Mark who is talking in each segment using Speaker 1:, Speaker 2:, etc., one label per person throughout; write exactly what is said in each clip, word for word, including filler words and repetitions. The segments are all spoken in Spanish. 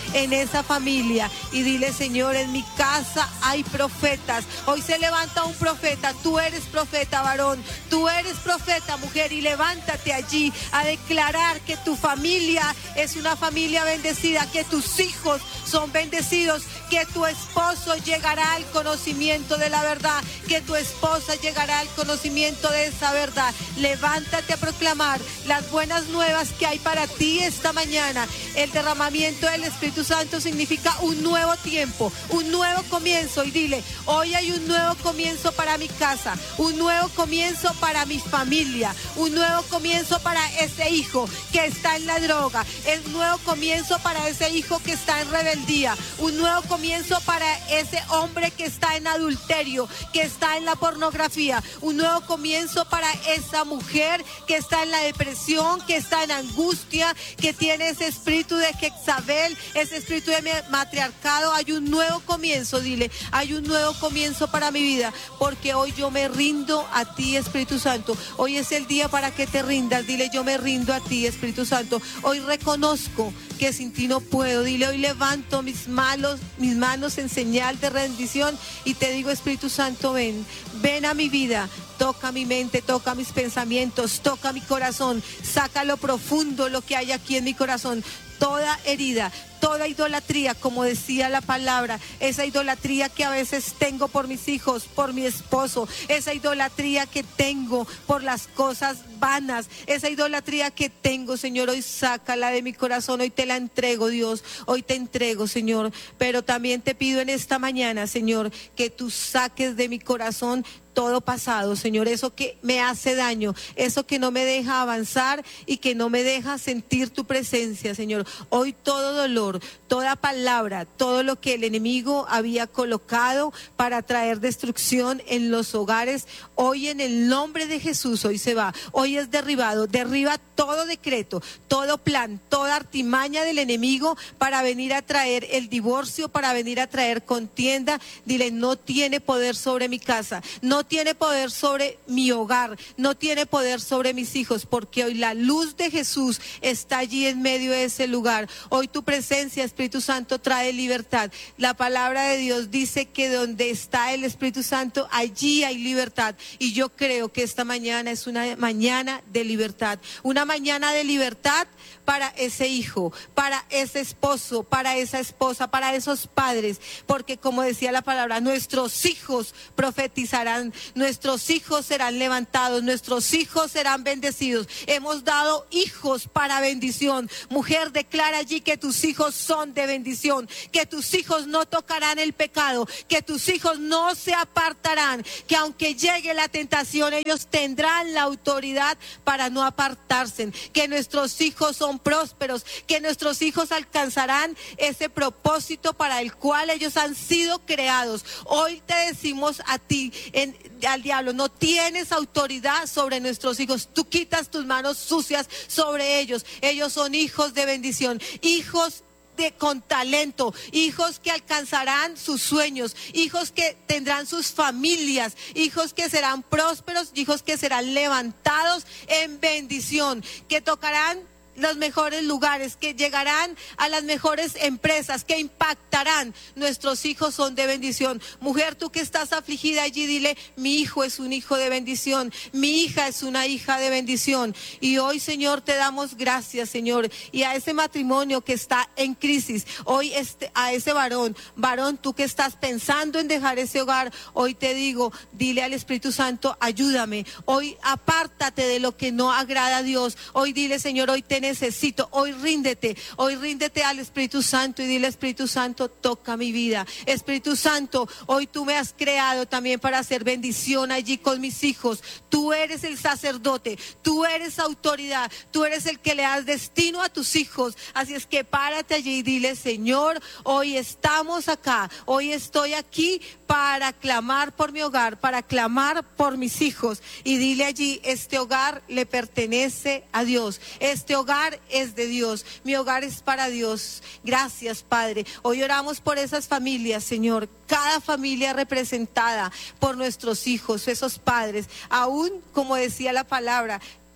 Speaker 1: en esa familia y dile: Señor, en mi casa hay profetas. Hoy se levanta un profeta. Tú eres profeta, varón. Tú eres profeta, mujer, y levántate allí a declarar que tu familia es una familia bendecida, que tus hijos son bendecidos, que tu esposo llegará al conocimiento de la verdad, que tu esposa llegará al conocimiento de esa verdad. Levántate a proclamar las buenas nuevas que hay para ti esta mañana. El derramamiento del Espíritu Santo significa un nuevo tiempo, un nuevo comienzo, y dile: hoy hay un nuevo comienzo para mi casa, un nuevo comienzo para mi familia, un nuevo comienzo para ese hijo que está en la droga, un nuevo comienzo para ese hijo que está en rebeldía, un nuevo comienzo para ese hombre que está en adulterio, que está en la pornografía, un nuevo comienzo para esa mujer que está en la depresión, que está en angustia, que tiene ese espíritu de Jezabel, ese espíritu de matriarcado. Hay un nuevo comienzo, dile: hay un nuevo comienzo para mi vida, porque hoy yo me rindo a ti, Espíritu Santo. Hoy es el día para que te rindas. Dile: yo me rindo a ti, Espíritu Santo. Hoy reconozco que sin ti no puedo. Dile: hoy levanto mis manos, mis manos en señal de rendición y te digo: Espíritu Santo, ven, ven a mi vida. Toca mi mente, toca mis pensamientos, toca mi corazón, saca lo profundo, lo que hay aquí en mi corazón. Toda herida, toda idolatría, como decía la palabra, esa idolatría que a veces tengo por mis hijos, por mi esposo, esa idolatría que tengo por las cosas vanas, esa idolatría que tengo, Señor, hoy sácala de mi corazón. Hoy te la entrego, Dios, hoy te entrego, Señor, pero también te pido en esta mañana, Señor, que tú saques de mi corazón todo pasado, Señor, eso que me hace daño, eso que no me deja avanzar y que no me deja sentir tu presencia, Señor. Hoy todo dolor, toda palabra, todo lo que el enemigo había colocado para traer destrucción en los hogares, hoy en el nombre de Jesús, hoy se va, hoy es derribado. Derriba todo decreto, todo plan, toda artimaña del enemigo para venir a traer el divorcio, para venir a traer contienda. Dile: no tiene poder sobre mi casa, no tiene poder sobre mi hogar, no tiene poder sobre mis hijos, porque hoy la luz de Jesús está allí en medio de ese lugar. Hoy tu presencia, Espíritu Santo, trae libertad. La palabra de Dios dice que donde está el Espíritu Santo, allí hay libertad. Y yo creo que esta mañana es una mañana de libertad, una mañana de libertad para ese hijo, para ese esposo, para esa esposa, para esos padres, porque como decía la palabra, nuestros hijos profetizarán, nuestros hijos serán levantados, nuestros hijos serán bendecidos. Hemos dado hijos para bendición. Mujer, declara allí que tus hijos son de bendición, que tus hijos no tocarán el pecado, que tus hijos no se apartarán, que aunque llegue la tentación, ellos tendrán la autoridad para no apartarse, que nuestros hijos son prósperos, que nuestros hijos alcanzarán ese propósito para el cual ellos han sido creados. Hoy te decimos a ti, en, al diablo: no tienes autoridad sobre nuestros hijos. Tú quitas tus manos sucias sobre ellos. Ellos son hijos de bendición, hijos De, con talento, hijos que alcanzarán sus sueños, hijos que tendrán sus familias, hijos que serán prósperos, hijos que serán levantados en bendición, que tocarán los mejores lugares, que llegarán a las mejores empresas, que impactarán. Nuestros hijos son de bendición. Mujer, tú que estás afligida allí, dile: mi hijo es un hijo de bendición, mi hija es una hija de bendición. Y hoy, Señor, te damos gracias, Señor, y a ese matrimonio que está en crisis, hoy este, a ese varón, varón, tú que estás pensando en dejar ese hogar, hoy te digo, dile al Espíritu Santo: ayúdame. Hoy apártate de lo que no agrada a Dios. Hoy dile: Señor, hoy te necesito. Hoy ríndete, hoy ríndete al Espíritu Santo y dile: Espíritu Santo, toca mi vida. Espíritu Santo, hoy tú me has creado también para hacer bendición allí con mis hijos. Tú eres el sacerdote, tú eres autoridad, tú eres el que le das destino a tus hijos. Así es que párate allí y dile: Señor, hoy estamos acá, hoy estoy aquí para clamar por mi hogar, para clamar por mis hijos. Y dile allí: este hogar le pertenece a Dios, este hogar es de Dios, mi hogar es para Dios. Gracias, Padre. Hoy oramos por esas familias, Señor, cada familia representada por nuestros hijos, esos padres, aún como decía la palabra,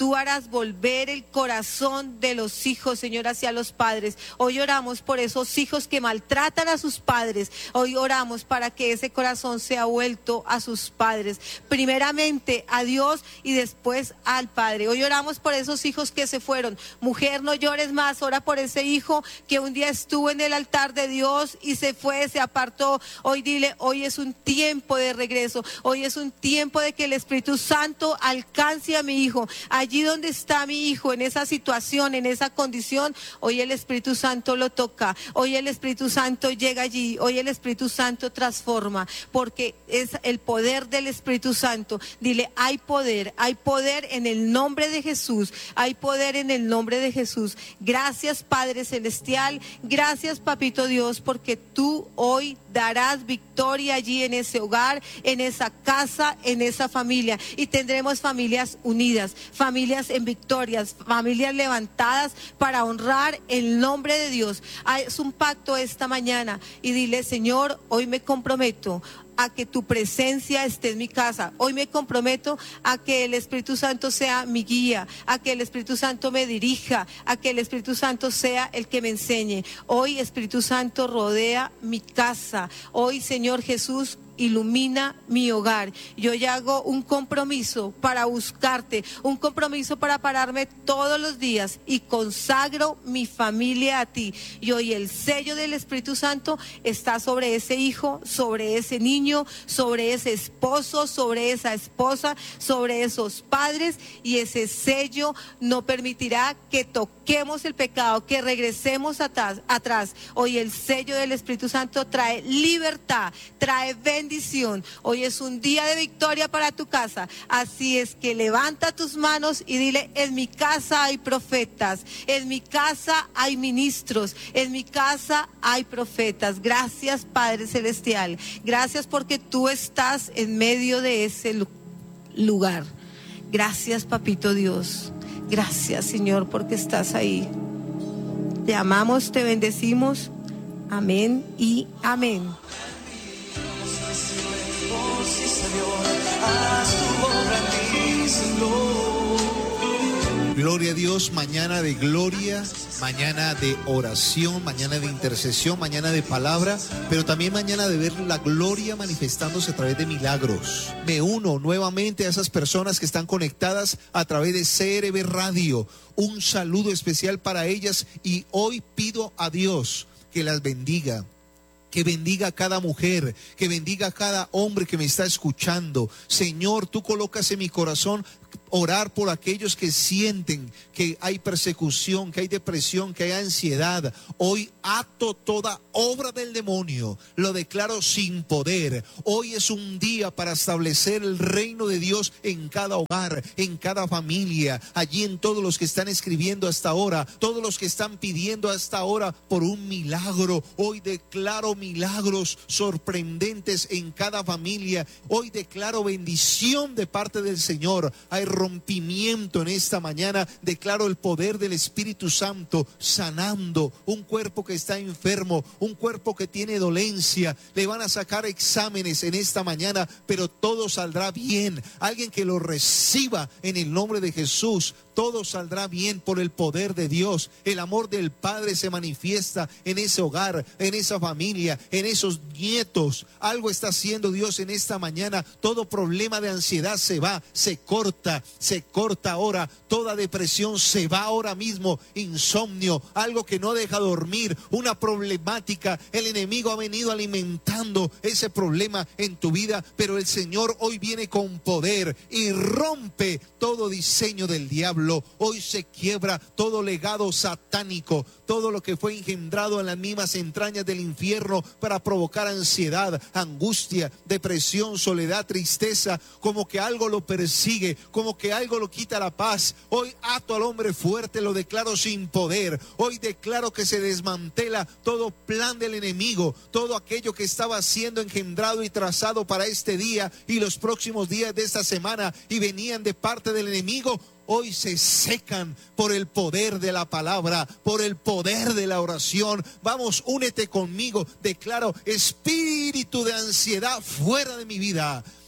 Speaker 1: tú harás volver el corazón de los hijos, Señor, hacia los padres. Hoy oramos por esos hijos que maltratan a sus padres. Hoy oramos para que ese corazón sea vuelto a sus padres, primeramente a Dios y después al Padre. Hoy oramos por esos hijos que se fueron. Mujer, no llores más, ora por ese hijo que un día estuvo en el altar de Dios y se fue, se apartó. Hoy dile, hoy es un tiempo de regreso, hoy es un tiempo de que el Espíritu Santo alcance a mi hijo, allí donde está mi hijo, en esa situación, en esa condición. Hoy el Espíritu Santo lo toca, hoy el Espíritu Santo llega allí, hoy el Espíritu Santo transforma, porque es el poder del Espíritu Santo. Dile, hay poder, hay poder en el nombre de Jesús, hay poder en el nombre de Jesús. Gracias, Padre Celestial, gracias, Papito Dios, porque tú hoy darás victoria allí en ese hogar, en esa casa, en esa familia, y tendremos familias unidas, familias en victorias, familias levantadas para honrar el nombre de Dios. Es un pacto esta mañana y dile, Señor, hoy me comprometo a que tu presencia esté en mi casa. Hoy me comprometo a que el Espíritu Santo sea mi guía, a que el Espíritu Santo me dirija, a que el Espíritu Santo sea el que me enseñe. Hoy, Espíritu Santo, rodea mi casa. Hoy, Señor Jesús, ilumina mi hogar. Yo ya hago un compromiso para buscarte, un compromiso para pararme todos los días y consagro mi familia a ti. Y hoy el sello del Espíritu Santo está sobre ese hijo, sobre ese niño, sobre ese esposo, sobre esa esposa, sobre esos padres, y ese sello no permitirá que toquemos el pecado, que regresemos atrás, atrás. Hoy el sello del Espíritu Santo trae libertad, trae bendición. Hoy es un día de victoria para tu casa, así es que levanta tus manos y dile, en mi casa hay profetas, en mi casa hay ministros, en mi casa hay profetas. Gracias, Padre Celestial, gracias porque tú estás en medio de ese lugar. Gracias, Papito Dios, gracias, Señor, porque estás ahí. Te amamos, te bendecimos, amén y amén.
Speaker 2: Gloria a Dios, mañana de gloria, mañana de oración, mañana de intercesión, mañana de palabra, pero también mañana de ver la gloria manifestándose a través de milagros. Me uno nuevamente a esas personas que están conectadas a través de C R B Radio. Un saludo especial para ellas y hoy pido a Dios que las bendiga. Que bendiga a cada mujer, que bendiga a cada hombre que me está escuchando. Señor, tú colocas en mi corazón orar por aquellos que sienten que hay persecución, que hay depresión, que hay ansiedad. Hoy ato toda obra del demonio, lo declaro sin poder. Hoy es un día para establecer el reino de Dios en cada hogar, en cada familia, allí en todos los que están escribiendo hasta ahora, todos los que están pidiendo hasta ahora por un milagro. Hoy declaro milagros sorprendentes en cada familia. Hoy declaro bendición de parte del Señor. Hay rompimiento en esta mañana. Declaro el poder del Espíritu Santo sanando un cuerpo que está enfermo, un cuerpo que tiene dolencia. Le van a sacar exámenes en esta mañana, pero todo saldrá bien. Alguien que lo reciba en el nombre de Jesús. Todo saldrá bien por el poder de Dios. El amor del Padre se manifiesta en ese hogar, en esa familia, en esos nietos. Algo está haciendo Dios en esta mañana. Todo problema de ansiedad se va, se corta, se corta ahora. Toda depresión se va ahora mismo. Insomnio, algo que no deja dormir, una problemática. El enemigo ha venido alimentando ese problema en tu vida, pero el Señor hoy viene con poder y rompe todo diseño del diablo. Hoy se quiebra todo legado satánico, todo lo que fue engendrado en las mismas entrañas del infierno para provocar ansiedad, angustia, depresión, soledad, tristeza, como que algo lo persigue, como que algo lo quita la paz. Hoy ato al hombre fuerte, lo declaro sin poder. Hoy declaro que se desmantela todo plan del enemigo, todo aquello que estaba siendo engendrado y trazado para este día y los próximos días de esta semana y venían de parte del enemigo. Hoy se secan por el poder de la palabra, por el poder de la oración. Vamos, únete conmigo. Declaro espíritu de ansiedad fuera de mi vida.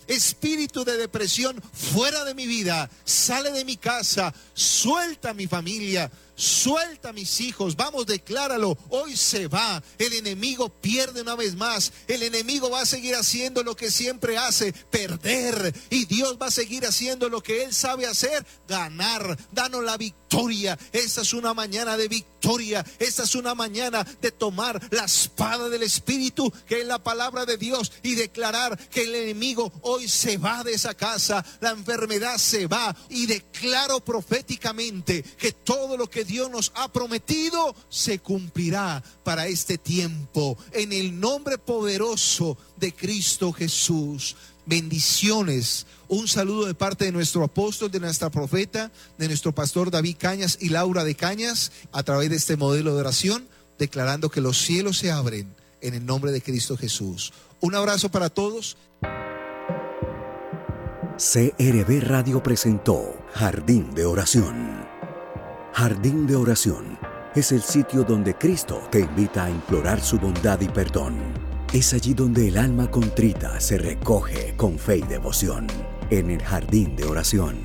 Speaker 2: espíritu de depresión, fuera de mi vida, sale de mi casa, suelta a mi familia, suelta a mis hijos. Vamos, decláralo, hoy se va. El enemigo pierde una vez más. El enemigo va a seguir haciendo lo que siempre hace, perder. Y Dios va a seguir haciendo lo que Él sabe hacer, ganar. Danos la victoria. Esta es una mañana de victoria. Esta es una mañana de tomar la espada del Espíritu, que es la palabra de Dios, y declarar que el enemigo hoy se va de esa casa. La enfermedad se va, y declaro proféticamente que todo lo que Dios nos ha prometido se cumplirá para este tiempo, en el nombre poderoso de Cristo Jesús. Bendiciones. Un saludo de parte de nuestro apóstol, de nuestra profeta, de nuestro pastor David Cañas y Laura de Cañas, a través de este modelo de oración, declarando que los cielos se abren en el nombre de Cristo Jesús. Un abrazo para todos.
Speaker 3: C R V Radio presentó Jardín de Oración. Jardín de Oración es el sitio donde Cristo te invita a implorar su bondad y perdón. Es allí donde el alma contrita se recoge con fe y devoción, en el Jardín de Oración.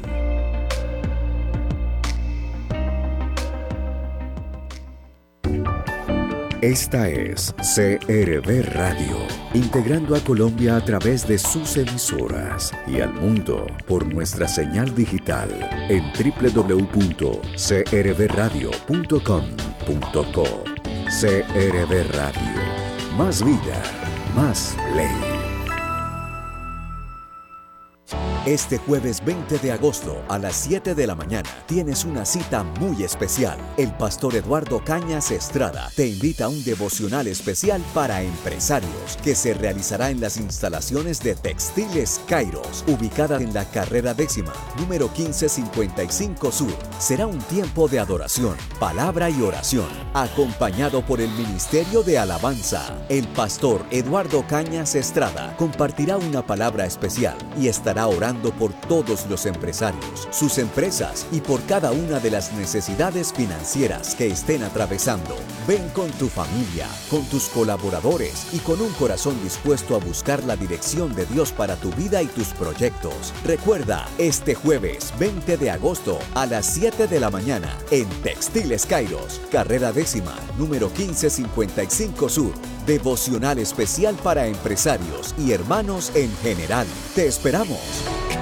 Speaker 3: Esta es C R V Radio, integrando a Colombia a través de sus emisoras y al mundo por nuestra señal digital en doble u doble u doble u punto c r v radio punto com punto co. C R V Radio, más vida, más ley. Este jueves veinte de agosto a las siete de la mañana tienes una cita muy especial. El pastor Eduardo Cañas Estrada te invita a un devocional especial para empresarios que se realizará en las instalaciones de Textiles Kairos, ubicada en la carrera décima, número quince cincuenta y cinco Sur. Será un tiempo de adoración, palabra y oración, acompañado por el Ministerio de Alabanza. El pastor Eduardo Cañas Estrada compartirá una palabra especial y estará orando por todos los empresarios, sus empresas y por cada una de las necesidades financieras que estén atravesando. Ven con tu familia, con tus colaboradores y con un corazón dispuesto a buscar la dirección de Dios para tu vida y tus proyectos. Recuerda, este jueves veinte de agosto a las siete de la mañana en Textiles Kairos, carrera décima, número quince cincuenta y cinco Sur. Devocional especial para empresarios y hermanos en general. ¡Te esperamos!